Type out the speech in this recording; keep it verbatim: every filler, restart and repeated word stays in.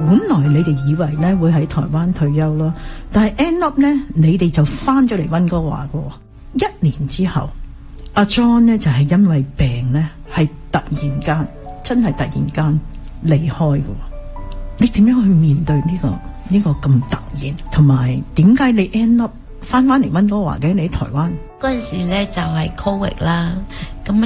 本來你哋以為咧會喺台灣退休咯，但係 end up 咧，你哋就翻咗嚟溫哥華嘅。一年之後，阿 John 咧就係因為病咧，係突然間，真係突然間離開嘅。你點樣去面對呢個呢個咁突然？同埋點解你 end up 翻翻嚟溫哥華嘅？你喺台灣嗰陣時咧就係 Covid 啦，咁